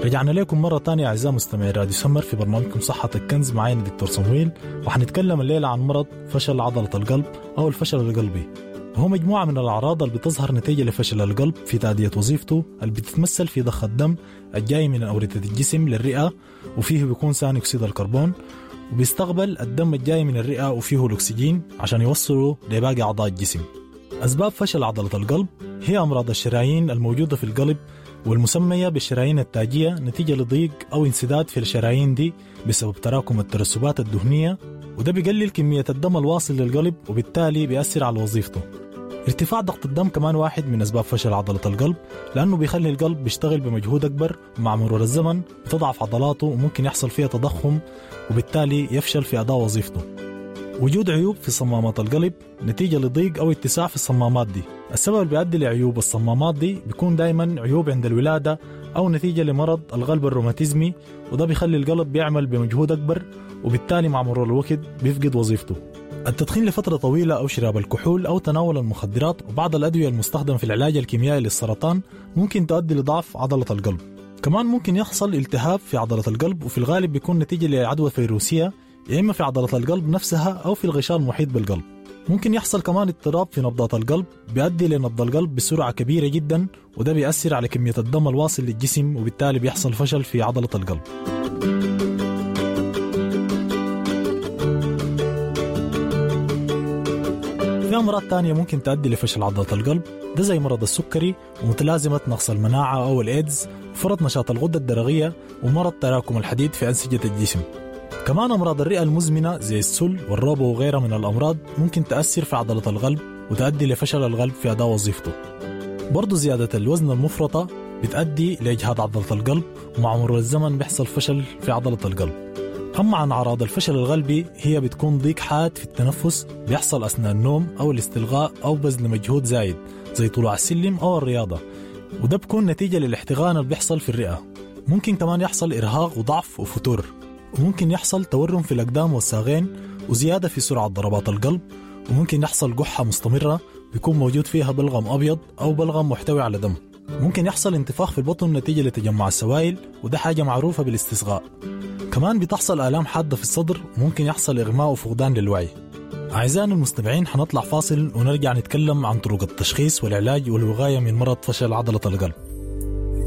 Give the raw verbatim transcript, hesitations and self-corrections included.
رجعنا لكم مرة تانية أعزائي مستمعي راديو سمر في برنامجكم صحة الكنز. معانا دكتور صمويل، وحنتكلم الليلة عن مرض فشل عضلة القلب أو الفشل القلبي. هو مجموعة من الأعراض اللي بتظهر نتيجة لفشل القلب في تأدية وظيفته، اللي بتتمثل في ضخ الدم الجاي من أوردة الجسم للرئة، وفيه بيكون ثاني أكسيد الكربون، وبيستقبل الدم الجاي من الرئة وفيه الأكسجين عشان يوصله لباقي أعضاء الجسم. أسباب فشل عضلة القلب هي أمراض الشرايين الموجودة في القلب والمسمية بالشرايين التاجية، نتيجة لضيق أو انسداد في الشرايين دي بسبب تراكم الترسبات الدهنية، وده بيقلل كمية الدم الواصل للقلب وبالتالي بيأثر على وظيفته. ارتفاع ضغط الدم كمان واحد من أسباب فشل عضلة القلب، لأنه بيخلي القلب بيشتغل بمجهود أكبر، ومع مرور الزمن بتضعف عضلاته وممكن يحصل فيها تضخم وبالتالي يفشل في أداء وظيفته. وجود عيوب في صمامات القلب نتيجة لضيق أو اتساع في الصمامات دي. السبب اللي بيؤدي لعيوب الصمامات دي بيكون دايما عيوب عند الولادة أو نتيجة لمرض القلب الروماتيزمي، وده بيخلي القلب بيعمل بمجهود أكبر وبالتالي مع مرور الوقت بيفقد وظيفته. التدخين لفترة طويلة أو شراب الكحول أو تناول المخدرات وبعض الأدوية المستخدمة في العلاج الكيميائي للسرطان ممكن تؤدي لضعف عضلة القلب. كمان ممكن يحصل التهاب في عضلة القلب، وفي الغالب بيكون نتيجة لعدوى فيروسية، يا إما في عضلة القلب نفسها أو في الغشاء المحيط بالقلب. ممكن يحصل كمان اضطراب في نبضات القلب بيؤدي لنبض القلب بسرعة كبيرة جدا، وده بيأثر على كمية الدم الواصل للجسم وبالتالي بيحصل فشل في عضلة القلب. في أمراض تانية ممكن تؤدي لفشل عضلة القلب، ده زي مرض السكري ومتلازمة نقص المناعة أو الإيدز وفرط نشاط الغدة الدرقية ومرض تراكم الحديد في أنسجة الجسم. كمان أمراض الرئة المزمنة زي السل والربو وغيرها من الأمراض ممكن تأثر في عضلة القلب وتؤدي لفشل القلب في أداء وظيفته. برضو زيادة الوزن المفرطة بتؤدي لإجهاد عضلة القلب، ومع مرور الزمن بيحصل فشل في عضلة القلب. أما عن أعراض الفشل القلبي هي بتكون ضيق حاد في التنفس بيحصل أثناء النوم أو الاستلغاء أو بذل مجهود زايد زي طلوع السلم أو الرياضة، وده بيكون نتيجة للاحتقان اللي بيحصل في الرئة. ممكن كمان يحصل إرهاق وضعف وفتور، وممكن يحصل تورم في الأقدام والساقين وزيادة في سرعة ضربات القلب، وممكن يحصل قحة مستمرة بيكون موجود فيها بلغم أبيض أو بلغم محتوي على دم. ممكن يحصل انتفاخ في البطن نتيجة لتجمع السوائل، وده حاجة معروفة بالاستسقاء. كمان بتحصل آلام حادة في الصدر، وممكن يحصل إغماء وفقدان للوعي. أعزائنا المستمعين، حنطلع فاصل ونرجع نتكلم عن طرق التشخيص والعلاج والوقاية من مرض فشل عضلة القلب.